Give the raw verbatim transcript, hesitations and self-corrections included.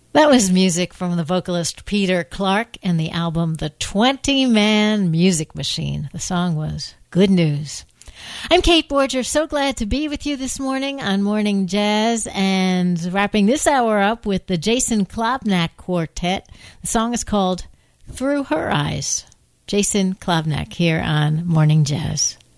That was music from the vocalist Peter Clark and the album The twenty-Man Music Machine. The song was Good News. I'm Kate Borger, so glad to be with you this morning on Morning Jazz, and wrapping this hour up with the Jason Klobnak Quartet. The song is called Through Her Eyes. Jason Klobnak here on Morning Jazz.